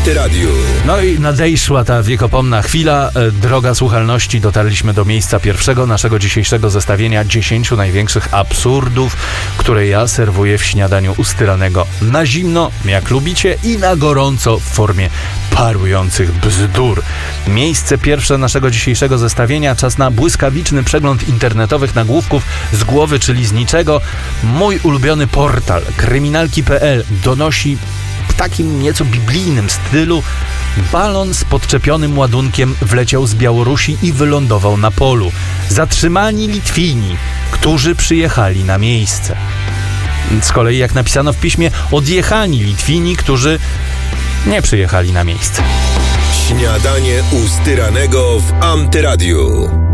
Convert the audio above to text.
Antyradiu. No i nadejszła ta wiekopomna chwila. Droga słuchalności, dotarliśmy do miejsca pierwszego naszego dzisiejszego zestawienia 10 największych absurdów, które ja serwuję w śniadaniu ustyranego na zimno, jak lubicie, i na gorąco w formie parujących bzdur. Miejsce pierwsze naszego dzisiejszego zestawienia, czas na błyskawiczny przegląd internetowych nagłówków z głowy, czyli z niczego. Mój ulubiony portal kryminalki.pl donosi w takim nieco biblijnym stylu: balon z podczepionym ładunkiem wleciał z Białorusi i wylądował na polu. Zatrzymani Litwini, którzy przyjechali na miejsce. Z kolei, jak napisano w piśmie, odjechani Litwini, którzy nie przyjechali na miejsce. Śniadanie ustyranego w Antyradiu.